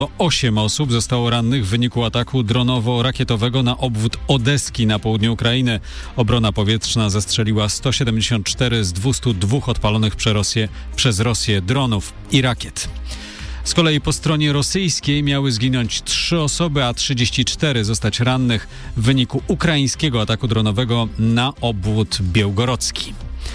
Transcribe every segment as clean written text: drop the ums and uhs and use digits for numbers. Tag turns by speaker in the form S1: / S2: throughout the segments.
S1: 8 osób zostało rannych w wyniku ataku dronowo-rakietowego na obwód Odeski na południu Ukrainy. Obrona powietrzna zestrzeliła 174 z 202 odpalonych przez Rosję dronów i rakiet. Z kolei po stronie rosyjskiej miały zginąć 3 osoby, a 34 zostać rannych w wyniku ukraińskiego ataku dronowego na obwód białgorodzki.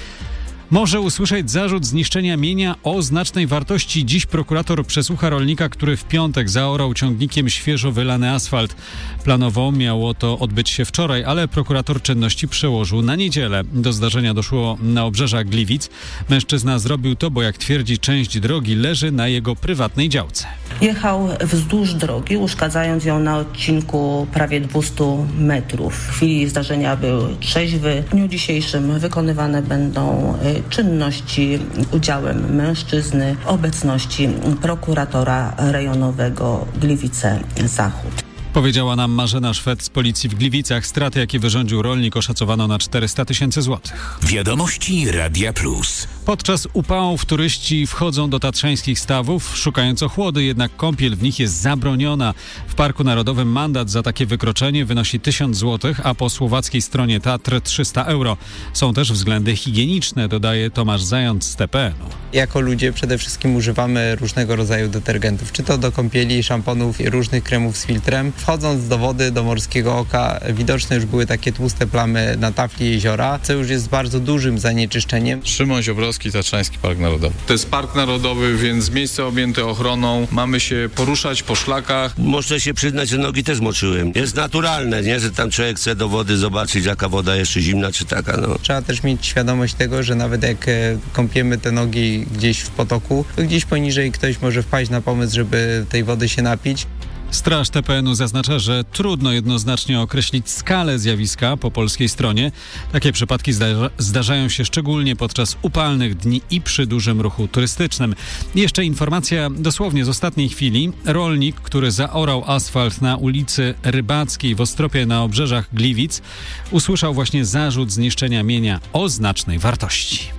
S1: Może usłyszeć zarzut zniszczenia mienia o znacznej wartości. Dziś prokurator przesłucha rolnika, który w piątek zaorał ciągnikiem świeżo wylany asfalt. Planowo miało to odbyć się wczoraj, ale prokurator czynności przełożył na niedzielę. Do zdarzenia doszło na obrzeżach Gliwic. Mężczyzna zrobił to, bo jak twierdzi, część drogi leży na jego prywatnej działce.
S2: Jechał wzdłuż drogi, uszkadzając ją na odcinku prawie 200 metrów. W chwili zdarzenia był trzeźwy. W dniu dzisiejszym wykonywane będą czynności udziałem mężczyzny w obecności prokuratora rejonowego Gliwice-Zachód.
S1: Powiedziała nam Marzena Szwed z policji w Gliwicach. Straty, jakie wyrządził rolnik, oszacowano na 400 000 złotych.
S3: Wiadomości Radia Plus.
S1: Podczas upałów turyści wchodzą do tatrzańskich stawów, szukając ochłody, jednak kąpiel w nich jest zabroniona. W Parku Narodowym mandat za takie wykroczenie wynosi 1000 złotych, a po słowackiej stronie Tatr 300 euro. Są też względy higieniczne, dodaje Tomasz Zając z TPN-u.
S4: Jako ludzie przede wszystkim używamy różnego rodzaju detergentów, czy to do kąpieli, szamponów i różnych kremów z filtrem. Wchodząc do wody, do Morskiego Oka, widoczne już były takie tłuste plamy na tafli jeziora, co już jest bardzo dużym zanieczyszczeniem.
S5: Szymon Ziobrowski, Tatrzański Park Narodowy. To jest park narodowy, więc miejsce objęte ochroną. Mamy się poruszać po szlakach.
S6: Muszę się przyznać, że nogi też moczyłem. Jest naturalne, nie? Że tam człowiek chce do wody zobaczyć, jaka woda jeszcze zimna, czy taka, no.
S4: Trzeba też mieć świadomość tego, że nawet jak kąpiemy te nogi gdzieś w potoku, to gdzieś poniżej ktoś może wpaść na pomysł, żeby tej wody się napić.
S1: Straż TPN-u zaznacza, że trudno jednoznacznie określić skalę zjawiska po polskiej stronie. Takie przypadki zdarzają się szczególnie podczas upalnych dni i przy dużym ruchu turystycznym. Jeszcze informacja dosłownie z ostatniej chwili. Rolnik, który zaorał asfalt na ulicy Rybackiej w Ostropie na obrzeżach Gliwic, usłyszał właśnie zarzut zniszczenia mienia o znacznej wartości.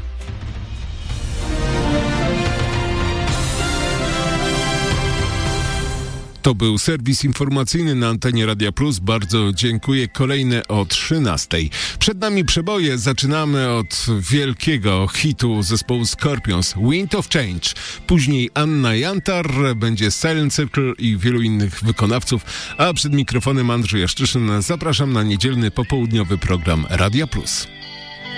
S7: To był serwis informacyjny na antenie Radia Plus. Bardzo dziękuję. Kolejne o 13:00. Przed nami przeboje. Zaczynamy od wielkiego hitu zespołu Scorpions, Wind of Change. Później Anna Jantar, będzie Silent Circle i wielu innych wykonawców. A przed mikrofonem Andrzej Jaszczyszyn. Zapraszam na niedzielny popołudniowy program Radia Plus.